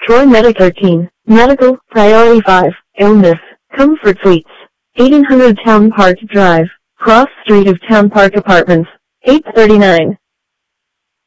Troy Medic 13, Medical, Priority 5, Illness, Comfort Suites, 1800 Town Park Drive, Cross Street of Town Park Apartments, 839.